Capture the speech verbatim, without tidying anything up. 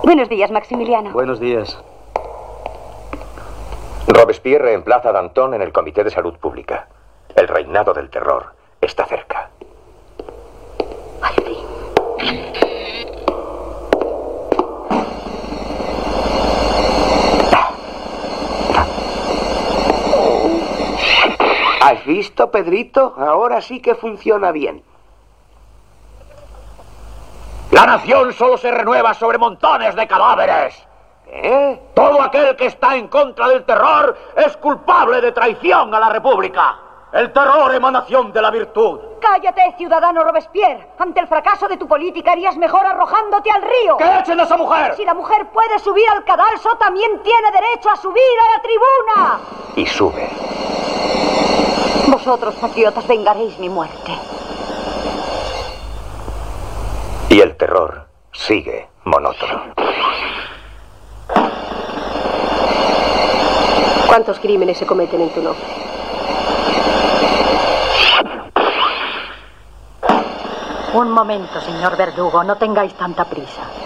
Buenos días, Maximiliano. Buenos días. Robespierre reemplaza a Danton en el Comité de Salud Pública. El reinado del terror está cerca. Al fin. ¿Has visto, Pedrito? Ahora sí que funciona bien. La nación solo se renueva sobre montones de cadáveres. ¿Eh? Todo aquel que está en contra del terror es culpable de traición a la República. El terror, emanación de la virtud. Cállate, ciudadano Robespierre. Ante el fracaso de tu política harías mejor arrojándote al río. ¡Que echen a esa mujer! Si la mujer puede subir al cadalso, también tiene derecho a subir a la tribuna. Y sube. Vosotros, patriotas, vengaréis mi muerte. Y el terror sigue monótono. ¿Cuántos crímenes se cometen en tu nombre? Un momento, señor verdugo, no tengáis tanta prisa.